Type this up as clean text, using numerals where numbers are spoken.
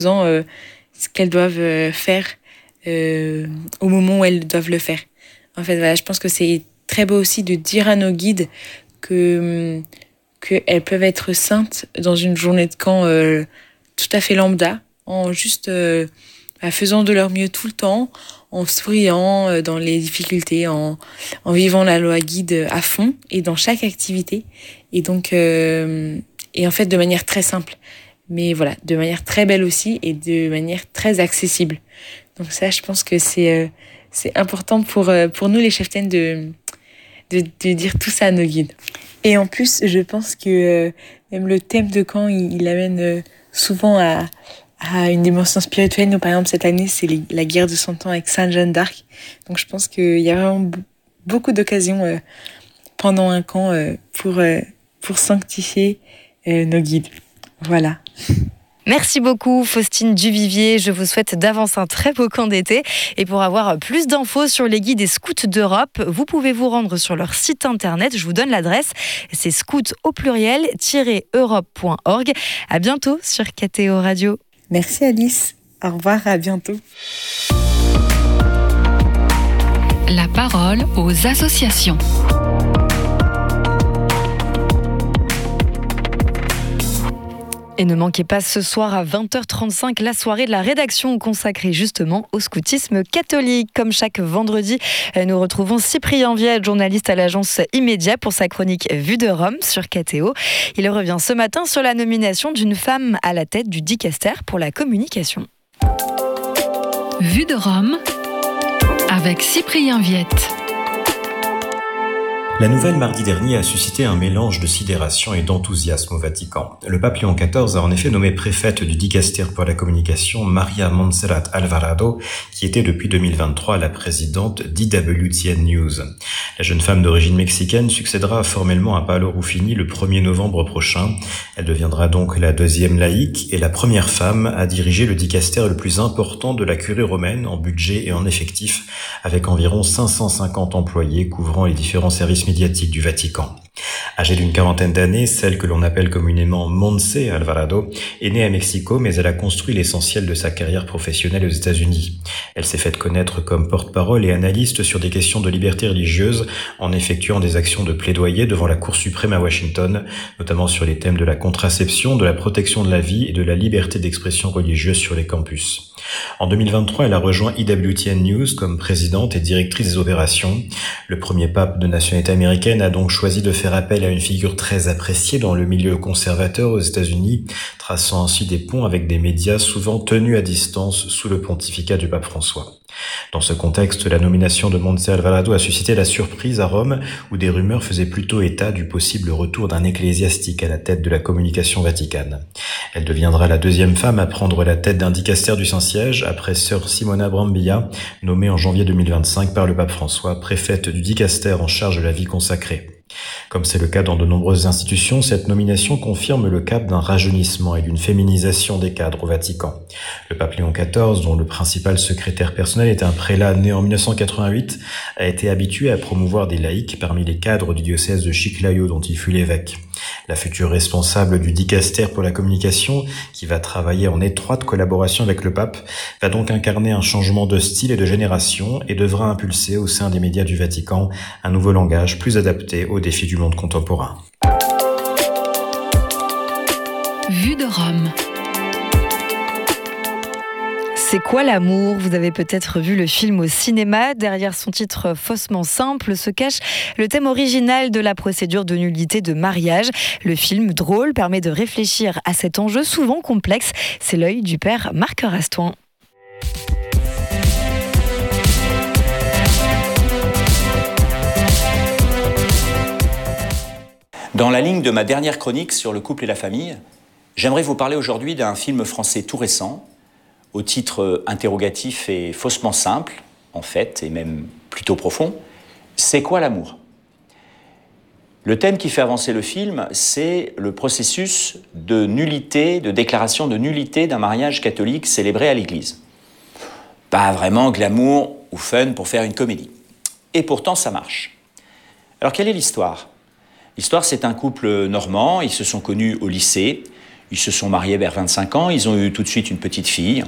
ce qu'elles doivent faire au moment où elles doivent le faire. En fait, voilà, je pense que c'est très beau aussi de dire à nos guides qu'elles peuvent être saintes dans une journée de camp tout à fait lambda, en juste faisant de leur mieux tout le temps, en souriant dans les difficultés, en vivant la loi guide à fond et dans chaque activité. Et donc, et en fait, de manière très simple. Mais voilà, de manière très belle aussi et de manière très accessible. Donc ça, je pense que c'est important pour nous, les cheftaines, de dire tout ça à nos guides. Et en plus, je pense que même le thème de camp, il amène souvent à une dimension spirituelle. Nous, par exemple, cette année, c'est la guerre de 100 ans avec Sainte Jeanne d'Arc. Donc je pense qu'il y a vraiment beaucoup d'occasions pendant un camp pour sanctifier nos guides. Voilà. Merci beaucoup Faustine Duvivier, je vous souhaite d'avance un très beau camp d'été et pour avoir plus d'infos sur les guides des scouts d'Europe, vous pouvez vous rendre sur leur site internet, je vous donne l'adresse, c'est scout-europe.org. À bientôt sur KTO Radio. Merci Alice, au revoir, à bientôt. La parole aux associations. Et ne manquez pas ce soir à 20h35 la soirée de la rédaction consacrée justement au scoutisme catholique. Comme chaque vendredi, nous retrouvons Cyprien Viette, journaliste à l'agence Immédiat pour sa chronique Vue de Rome sur KTO. Il revient ce matin sur la nomination d'une femme à la tête du dicaster pour la communication. Vue de Rome avec Cyprien Viette. La nouvelle mardi dernier a suscité un mélange de sidération et d'enthousiasme au Vatican. Le pape Léon XIV a en effet nommé préfète du dicaster pour la communication Maria Montserrat Alvarado, qui était depuis 2023 la présidente d'IWTN News. La jeune femme d'origine mexicaine succédera formellement à Paolo Ruffini le 1er novembre prochain. Elle deviendra donc la deuxième laïque et la première femme à diriger le dicaster le plus important de la curie romaine en budget et en effectif, avec environ 550 employés couvrant les différents services médiatique du Vatican. Âgée d'une quarantaine d'années, celle que l'on appelle communément Montse Alvarado est née à Mexico, mais elle a construit l'essentiel de sa carrière professionnelle aux États-Unis. Elle s'est faite connaître comme porte-parole et analyste sur des questions de liberté religieuse en effectuant des actions de plaidoyer devant la Cour suprême à Washington, notamment sur les thèmes de la contraception, de la protection de la vie et de la liberté d'expression religieuse sur les campus. En 2023, elle a rejoint IWTN News comme présidente et directrice des opérations. Le premier pape de nationalité américaine a donc choisi de faire appel à une figure très appréciée dans le milieu conservateur aux États-Unis, traçant ainsi des ponts avec des médias souvent tenus à distance sous le pontificat du pape François. Dans ce contexte, la nomination de Montse Alvarado a suscité la surprise à Rome, où des rumeurs faisaient plutôt état du possible retour d'un ecclésiastique à la tête de la communication vaticane. Elle deviendra la deuxième femme à prendre la tête d'un dicaster du Saint-Siège, après sœur Simona Brambilla, nommée en janvier 2025 par le pape François, préfète du dicaster en charge de la vie consacrée. Comme c'est le cas dans de nombreuses institutions, cette nomination confirme le cap d'un rajeunissement et d'une féminisation des cadres au Vatican. Le pape Léon XIV, dont le principal secrétaire personnel est un prélat né en 1988, a été habitué à promouvoir des laïcs parmi les cadres du diocèse de Chiclayo dont il fut l'évêque. La future responsable du dicaster pour la communication, qui va travailler en étroite collaboration avec le pape, va donc incarner un changement de style et de génération et devra impulser au sein des médias du Vatican un nouveau langage plus adapté aux défis du monde contemporain. Vue de Rome. C'est quoi l'amour ? Vous avez peut-être vu le film au cinéma. Derrière son titre faussement simple se cache le thème original de la procédure de nullité de mariage. Le film, drôle, permet de réfléchir à cet enjeu souvent complexe. C'est l'œil du père Marc Rastoin. Dans la ligne de ma dernière chronique sur le couple et la famille, j'aimerais vous parler aujourd'hui d'un film français tout récent, au titre interrogatif et faussement simple, en fait, et même plutôt profond. C'est quoi l'amour ? Le thème qui fait avancer le film, c'est le processus de nullité, de déclaration de nullité d'un mariage catholique célébré à l'église. Pas vraiment glamour ou fun pour faire une comédie. Et pourtant, ça marche. Alors, quelle est l'histoire ? L'histoire, c'est un couple normand, ils se sont connus au lycée. Ils se sont mariés vers 25 ans, ils ont eu tout de suite une petite fille.